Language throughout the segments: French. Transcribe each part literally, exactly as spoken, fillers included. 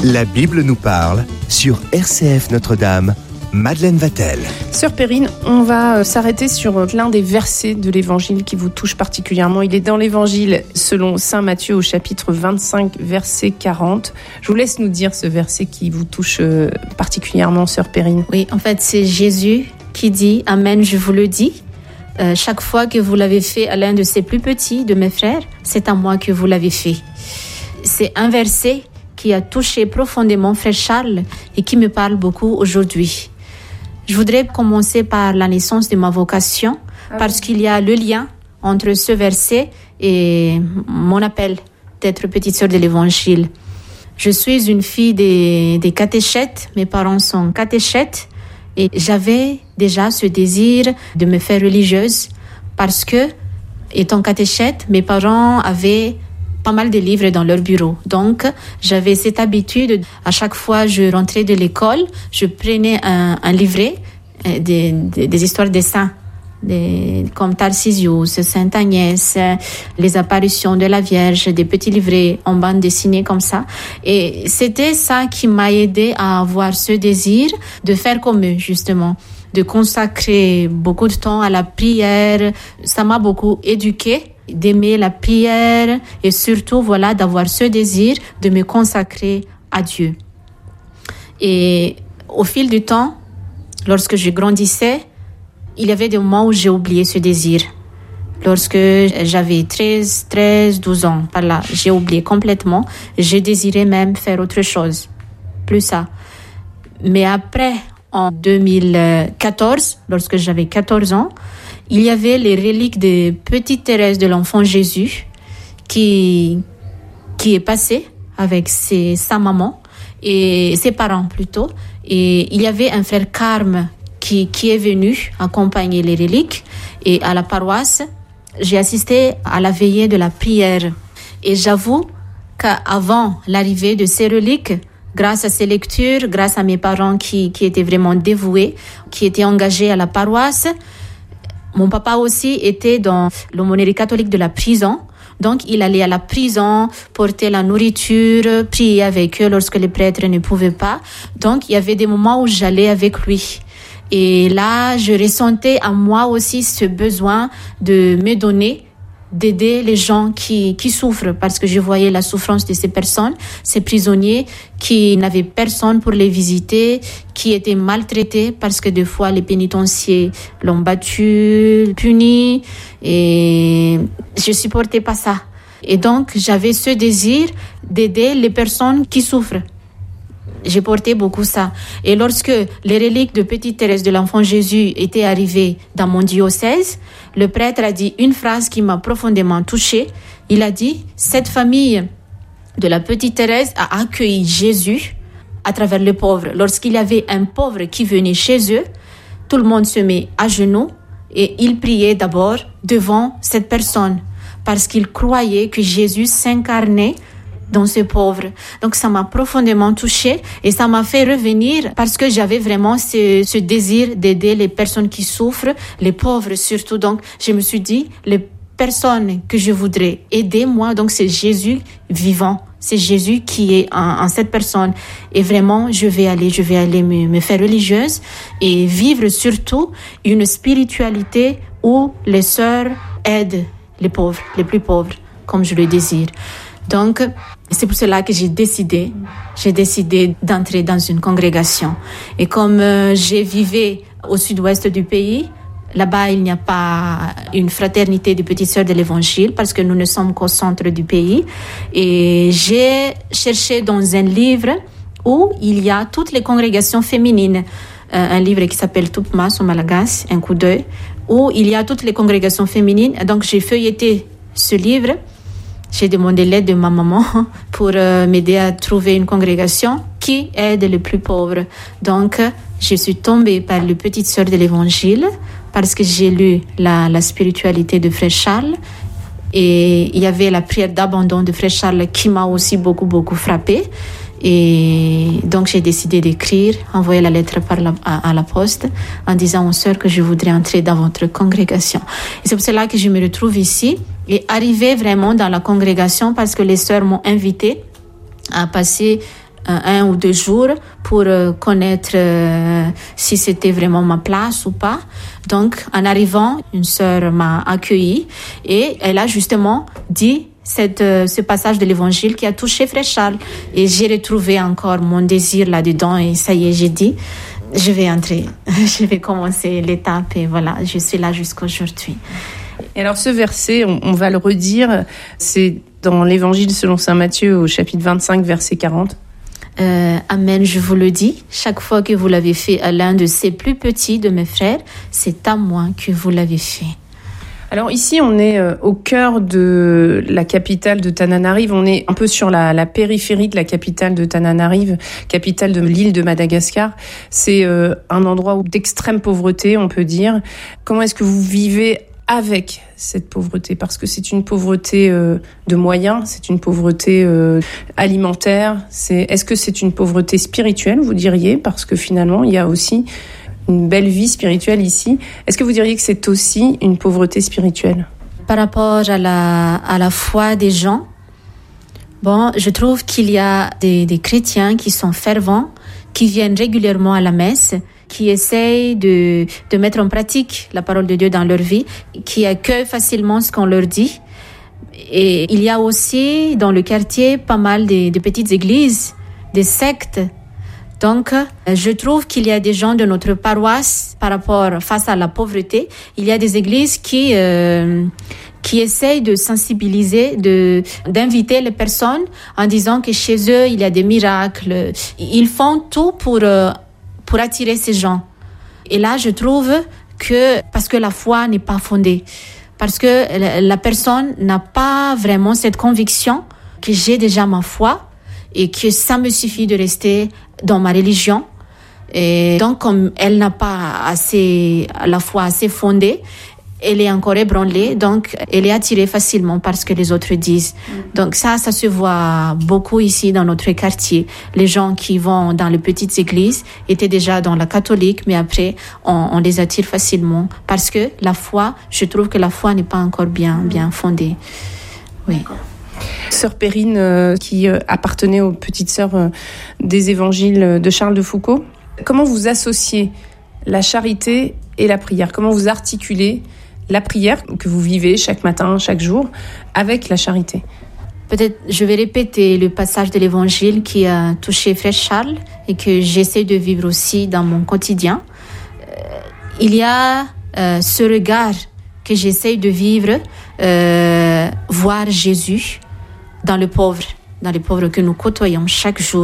La Bible nous parle sur R C F Notre-Dame. Madeleine Vatel. Sœur Perrine, on va s'arrêter sur l'un des versets de l'Évangile qui vous touche particulièrement. Il est dans l'Évangile selon saint Matthieu au chapitre vingt-cinq, verset quarante. Je vous laisse nous dire ce verset qui vous touche particulièrement, Sœur Perrine. Oui, en fait, c'est Jésus qui dit « Amen, je vous le dis. Euh, chaque fois que vous l'avez fait à l'un de ces plus petits, de mes frères, c'est à moi que vous l'avez fait. » C'est un verset qui a touché profondément Frère Charles et qui me parle beaucoup aujourd'hui. Je voudrais commencer par la naissance de ma vocation, parce qu'il y a le lien entre ce verset et mon appel d'être petite sœur de l'Évangile. Je suis une fille des, des catéchètes, mes parents sont catéchètes, et j'avais déjà ce désir de me faire religieuse, parce que, étant catéchète, mes parents avaient pas mal de livres dans leur bureau. Donc, j'avais cette habitude, à chaque fois que je rentrais de l'école, je prenais un, un livret euh, des, des, des histoires des saints, des, comme Tarcisius, Sainte Agnès, les apparitions de la Vierge, des petits livrets en bande dessinée comme ça. Et c'était ça qui m'a aidé à avoir ce désir de faire comme eux, justement, de consacrer beaucoup de temps à la prière. Ça m'a beaucoup éduquée, d'aimer la prière et surtout, voilà, d'avoir ce désir de me consacrer à Dieu. Et au fil du temps, lorsque je grandissais, il y avait des moments où j'ai oublié ce désir. Lorsque j'avais treize, treize, douze ans, par là, j'ai oublié complètement. Je désirais même faire autre chose, plus ça. Mais après, en deux mille quatorze, lorsque j'avais quatorze ans, il y avait les reliques de Petite Thérèse de l'Enfant Jésus qui, qui est passée avec ses, sa maman et ses parents plutôt. Et il y avait un frère Carme qui, qui est venu accompagner les reliques. Et à la paroisse, j'ai assisté à la veillée de la prière. Et j'avoue qu'avant l'arrivée de ces reliques, grâce à ces lectures, grâce à mes parents qui, qui étaient vraiment dévoués, qui étaient engagés à la paroisse, mon papa aussi était dans l'aumônerie catholique de la prison. Donc, il allait à la prison, porter la nourriture, prier avec eux lorsque les prêtres ne pouvaient pas. Donc, il y avait des moments où j'allais avec lui. Et là, je ressentais à moi aussi ce besoin de me donner, d'aider les gens qui, qui souffrent, parce que je voyais la souffrance de ces personnes, ces prisonniers qui n'avaient personne pour les visiter, qui étaient maltraités parce que des fois les pénitenciers l'ont battu, puni, et je supportais pas ça. Et donc, j'avais ce désir d'aider les personnes qui souffrent. J'ai porté beaucoup ça. Et lorsque les reliques de Petite Thérèse de l'Enfant Jésus étaient arrivées dans mon diocèse, le prêtre a dit une phrase qui m'a profondément touchée. Il a dit « Cette famille de la Petite Thérèse a accueilli Jésus à travers les pauvres. Lorsqu'il y avait un pauvre qui venait chez eux, tout le monde se met à genoux et il priait d'abord devant cette personne parce qu'il croyait que Jésus s'incarnait dans ces pauvres. » Donc ça m'a profondément touchée et ça m'a fait revenir parce que j'avais vraiment ce, ce désir d'aider les personnes qui souffrent, les pauvres surtout. Donc je me suis dit, les personnes que je voudrais aider, moi, donc c'est Jésus vivant. C'est Jésus qui est en, en cette personne. Et vraiment, je vais aller, je vais aller me, me faire religieuse et vivre surtout une spiritualité où les sœurs aident les pauvres, les plus pauvres, comme je le désire. Donc, c'est pour cela que j'ai décidé, j'ai décidé d'entrer dans une congrégation. Et comme euh, j'ai vécu au sud-ouest du pays, là-bas, il n'y a pas une fraternité des petites sœurs de l'Évangile parce que nous ne sommes qu'au centre du pays. Et j'ai cherché dans un livre où il y a toutes les congrégations féminines. Euh, un livre qui s'appelle Tupmas au Malagas, un coup d'œil, où il y a toutes les congrégations féminines. Donc, j'ai feuilleté ce livre. J'ai demandé l'aide de ma maman pour euh, m'aider à trouver une congrégation qui aide les plus pauvres. Donc, je suis tombée par les petites sœurs de l'Évangile parce que j'ai lu la, la spiritualité de Frère Charles et il y avait la prière d'abandon de Frère Charles qui m'a aussi beaucoup, beaucoup frappée. Et donc, j'ai décidé d'écrire, envoyer la lettre par la, à, à la poste en disant aux sœurs que je voudrais entrer dans votre congrégation. Et c'est pour cela que je me retrouve ici et arriver vraiment dans la congrégation parce que les sœurs m'ont invitée à passer un, un ou deux jours pour euh, connaître euh, si c'était vraiment ma place ou pas. Donc, en arrivant, une sœur m'a accueillie et elle a justement dit cette, euh, ce passage de l'Évangile qui a touché Frère Charles. Et j'ai retrouvé encore mon désir là-dedans et ça y est, j'ai dit, je vais entrer, je vais commencer l'étape et voilà, je suis là jusqu'aujourd'hui. Et alors ce verset, on, on va le redire, c'est dans l'Évangile selon saint Matthieu au chapitre vingt-cinq, verset quarante. Euh, amen, je vous le dis, chaque fois que vous l'avez fait à l'un de ces plus petits de mes frères, c'est à moi que vous l'avez fait. Alors ici, on est au cœur de la capitale de Tananarive. On est un peu sur la, la périphérie de la capitale de Tananarive, capitale de l'île de Madagascar. C'est euh, un endroit d'extrême pauvreté, on peut dire. Comment est-ce que vous vivez avec cette pauvreté? Parce que c'est une pauvreté euh, de moyens, c'est une pauvreté euh, alimentaire. C'est, est-ce que c'est une pauvreté spirituelle, vous diriez? Parce que finalement, il y a aussi une belle vie spirituelle ici. Est-ce que vous diriez que c'est aussi une pauvreté spirituelle? Par rapport à la, à la foi des gens, bon, je trouve qu'il y a des, des chrétiens qui sont fervents, qui viennent régulièrement à la messe, qui essayent de, de mettre en pratique la parole de Dieu dans leur vie, qui accueillent facilement ce qu'on leur dit. Et il y a aussi dans le quartier pas mal de, de petites églises, des sectes. Donc, je trouve qu'il y a des gens de notre paroisse par rapport face à la pauvreté. Il y a des églises qui euh, qui essayent de sensibiliser, de d'inviter les personnes en disant que chez eux il y a des miracles. Ils font tout pour euh, pour attirer ces gens. Et là, je trouve que parce que la foi n'est pas fondée, parce que la personne n'a pas vraiment cette conviction que j'ai déjà ma foi et que ça me suffit de rester dans ma religion. Et donc, comme elle n'a pas assez, la foi assez fondée, elle est encore ébranlée, donc elle est attirée facilement par ce que les autres disent. Donc ça, ça se voit beaucoup ici dans notre quartier. Les gens qui vont dans les petites églises étaient déjà dans la catholique, mais après, on, on les attire facilement parce que la foi, je trouve que la foi n'est pas encore bien, bien fondée. Oui. Sœur Perrine, euh, qui euh, appartenait aux petites sœurs euh, des évangiles de Charles de Foucauld, comment vous associez la charité et la prière? Comment vous articulez la prière que vous vivez chaque matin, chaque jour, avec la charité? Peut-être je vais répéter le passage de l'évangile qui a touché Frère Charles et que j'essaie de vivre aussi dans mon quotidien. Euh, il y a euh, ce regard que j'essaie de vivre, euh, voir Jésus dans le pauvre, dans les pauvres que nous côtoyons chaque jour.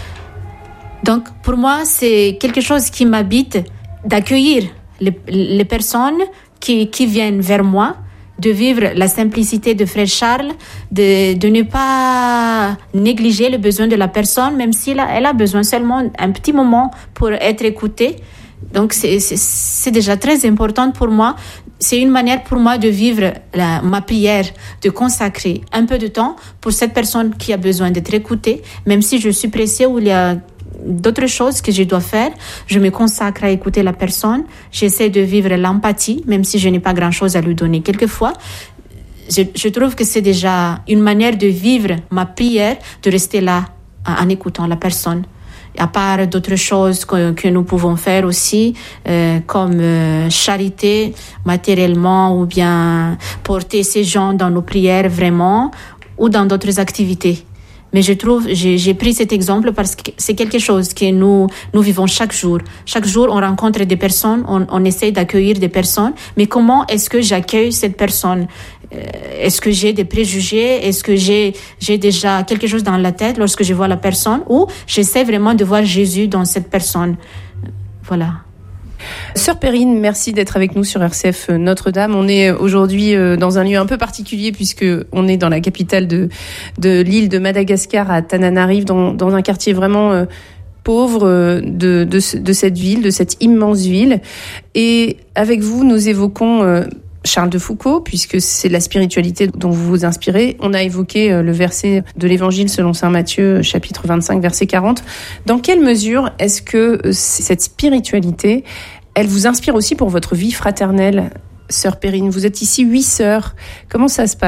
Donc, pour moi, c'est quelque chose qui m'habite d'accueillir les, les personnes qui, qui viennent vers moi, de vivre la simplicité de Frère Charles, de, de ne pas négliger le besoin de la personne, même si elle a, elle a besoin seulement un petit moment pour être écoutée. Donc, c'est, c'est, c'est déjà très important pour moi. C'est une manière pour moi de vivre la, ma prière, de consacrer un peu de temps pour cette personne qui a besoin d'être écoutée, même si je suis pressée ou il y a d'autres choses que je dois faire, je me consacre à écouter la personne. J'essaie de vivre l'empathie, même si je n'ai pas grand-chose à lui donner. Quelquefois, je, je trouve que c'est déjà une manière de vivre ma prière, de rester là en écoutant la personne. À part d'autres choses que, que nous pouvons faire aussi, euh, comme euh, charité matériellement ou bien porter ces gens dans nos prières vraiment ou dans d'autres activités. Mais je trouve, j'ai, j'ai pris cet exemple parce que c'est quelque chose que nous, nous vivons chaque jour. Chaque jour, on rencontre des personnes, on, on essaie d'accueillir des personnes. Mais comment est-ce que j'accueille cette personne? Euh, est-ce que j'ai des préjugés? Est-ce que j'ai, j'ai déjà quelque chose dans la tête lorsque je vois la personne? Ou j'essaie vraiment de voir Jésus dans cette personne? Voilà. Sœur Perrine, merci d'être avec nous sur R C F Notre-Dame. On est aujourd'hui dans un lieu un peu particulier puisque on est dans la capitale de, de l'île de Madagascar à Tananarive, dans, dans un quartier vraiment euh, pauvre de, de, de cette ville, de cette immense ville. Et avec vous, nous évoquons euh, Charles de Foucauld, puisque c'est la spiritualité dont vous vous inspirez. On a évoqué le verset de l'Évangile selon saint Matthieu, chapitre vingt-cinq, verset quarante. Dans quelle mesure est-ce que cette spiritualité, elle vous inspire aussi pour votre vie fraternelle, sœur Perrine? Vous êtes ici huit sœurs. Comment ça se passe?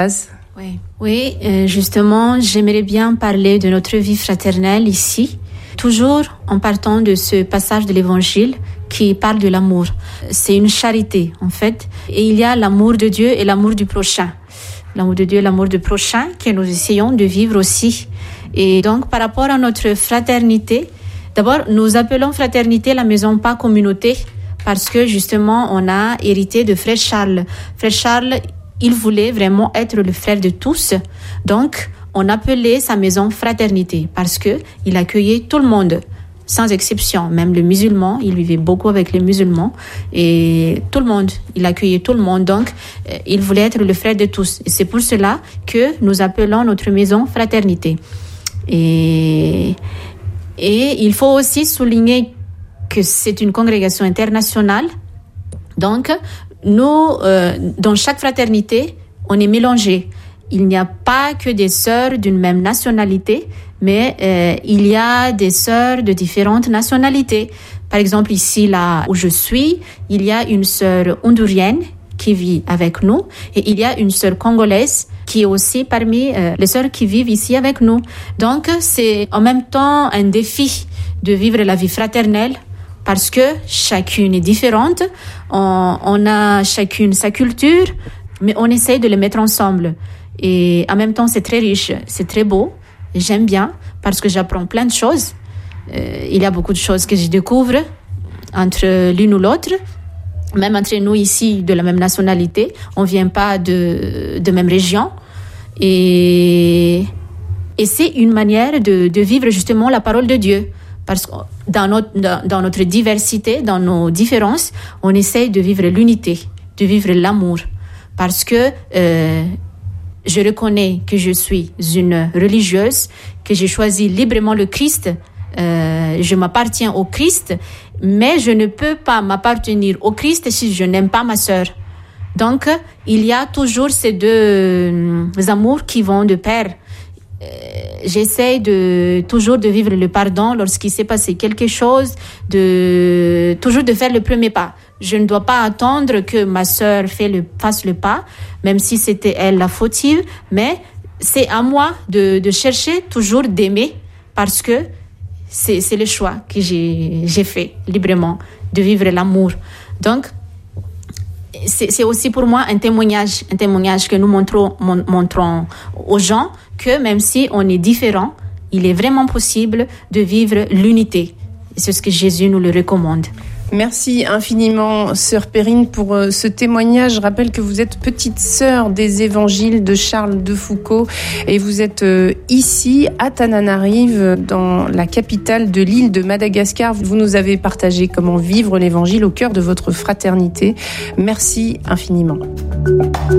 Oui, oui euh, justement, j'aimerais bien parler de notre vie fraternelle ici, toujours en partant de ce passage de l'Évangile qui parle de l'amour. C'est une charité, en fait, et il y a l'amour de Dieu et l'amour du prochain. L'amour de Dieu et l'amour du prochain que nous essayons de vivre aussi. Et donc, par rapport à notre fraternité, d'abord, nous appelons fraternité la maison, pas communauté, parce que justement, on a hérité de Frère Charles. Frère Charles, il voulait vraiment être le frère de tous. Donc, on appelait sa maison fraternité parce que il accueillait tout le monde, sans exception. Même les musulmans, il vivait beaucoup avec les musulmans et tout le monde, il accueillait tout le monde. Donc, il voulait être le frère de tous. Et c'est pour cela que nous appelons notre maison fraternité. Et, et il faut aussi souligner que c'est une congrégation internationale. Donc, nous, euh, dans chaque fraternité, on est mélangés. Il n'y a pas que des sœurs d'une même nationalité, mais euh, il y a des sœurs de différentes nationalités. Par exemple, ici, là où je suis, il y a une sœur hondurienne qui vit avec nous et il y a une sœur congolaise qui est aussi parmi euh, les sœurs qui vivent ici avec nous. Donc, c'est en même temps un défi de vivre la vie fraternelle parce que chacune est différente. On, on a chacune sa culture, mais on essaye de les mettre ensemble. Et en même temps, c'est très riche, c'est très beau. J'aime bien parce que j'apprends plein de choses. Euh, il y a beaucoup de choses que je découvre entre l'une ou l'autre. Même entre nous ici, de la même nationalité, on ne vient pas de, de même région. Et, et c'est une manière de, de vivre justement la parole de Dieu. Parce que dans notre, dans, dans notre diversité, dans nos différences, on essaye de vivre l'unité, de vivre l'amour. Parce que euh, je reconnais que je suis une religieuse, que j'ai choisi librement le Christ. Euh, je m'appartiens au Christ, mais je ne peux pas m'appartenir au Christ si je n'aime pas ma sœur. Donc, il y a toujours ces deux euh, amours qui vont de pair. Euh, j'essaie de toujours de vivre le pardon lorsqu'il s'est passé quelque chose, de toujours de faire le premier pas. Je ne dois pas attendre que ma sœur fait le, fasse le pas, même si c'était elle la fautive, mais c'est à moi de, de chercher toujours d'aimer parce que c'est, c'est le choix que j'ai, j'ai fait librement, de vivre l'amour. Donc, c'est, c'est aussi pour moi un témoignage, un témoignage que nous montrons, mon, montrons aux gens que même si on est différents, il est vraiment possible de vivre l'unité. C'est ce que Jésus nous le recommande. Merci infiniment, sœur Perrine, pour ce témoignage. Je rappelle que vous êtes petite sœur des évangiles de Charles de Foucauld et vous êtes ici à Tananarive, dans la capitale de l'île de Madagascar. Vous nous avez partagé comment vivre l'évangile au cœur de votre fraternité. Merci infiniment.